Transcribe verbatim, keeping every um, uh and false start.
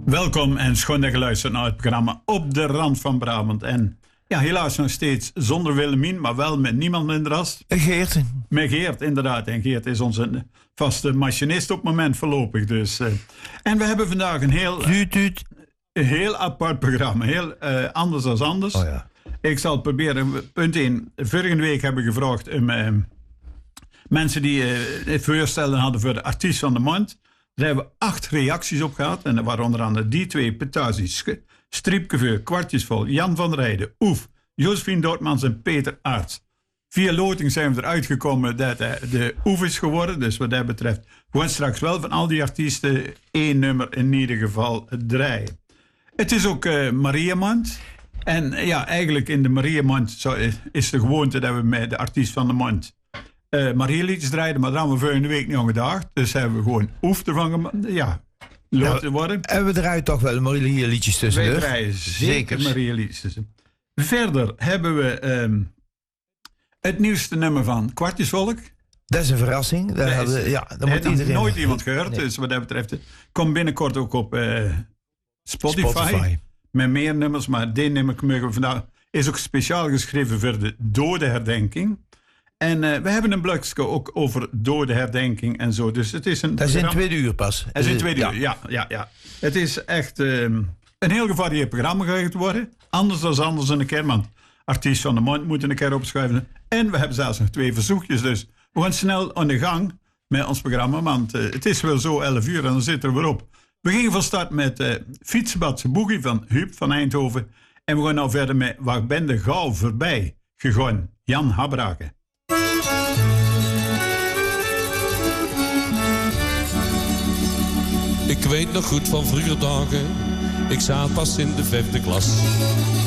Welkom en schoon dat je luistert naar het programma Op de Rand van Brabant. En ja, helaas nog steeds zonder Willemien, maar wel met niemand minder als... Geert. Met Geert, inderdaad. En Geert is onze vaste machinist op het moment voorlopig. Dus, uh, en we hebben vandaag een heel, Tuut, tuut. een heel apart programma. Heel uh, anders dan anders. Oh ja. Ik zal het proberen. Punt één. Vorige week hebben we gevraagd om uh, mensen die uh, het voorstellen hadden voor de artiest van de maand. Daar hebben we acht reacties op gehad. En dat waren onder andere die twee, Petazzi, Striepkeveur, Kwartjesvol, Jan van der Heijden, Oef, Josephine Dortmans en Peter Aerts. Via loting zijn we eruit gekomen dat uh, de Oef is geworden. Dus wat dat betreft, we gaan straks wel van al die artiesten één nummer in ieder geval draaien. Het is ook uh, Mariamaand. En uh, ja, eigenlijk in de Mariamaand zo, uh, is de gewoonte dat we met de artiest van de maand Uh, Marieliedjes draaiden, maar daar hebben we volgende week niet aan gedacht. Dus hebben we gewoon Oef ervan gemaakt. Ja, laten nou, worden. En we draaien toch wel Marieliedjes tussen. Wij draaien zeker Marieliedjes tussen. Verder hebben we um, het nieuwste nummer van Kwartjesvolk. Dat is een verrassing. Dat, dat, is, ja, dat moet iedereen nooit iemand gehoord. Nee. Dus wat dat betreft komt binnenkort ook op uh, Spotify, Spotify. Met meer nummers. Maar dit nummer we vandaag is ook speciaal geschreven voor de dodenherdenking. En uh, we hebben een blokje ook over dodenherdenking en zo. Dus het is een. Dat is in tweede uur pas. Dat is in tweede ja. uur, ja, ja, ja. Het is echt uh, een heel gevarieerd programma gaat worden. Anders dan anders een keer, want artiest van de maand moeten een keer opschuiven. En we hebben zelfs nog twee verzoekjes. Dus we gaan snel aan de gang met ons programma. Want uh, het is wel zo elf uur en dan zitten we erop. We gingen van start met uh, Fietsenbadse Boogie van Huub van Eindhoven. En we gaan nou verder met Waar ben de gauw voorbij gegaan? Jan Habrake. Ik weet nog goed van vroeger dagen, ik zat pas in de vijfde klas.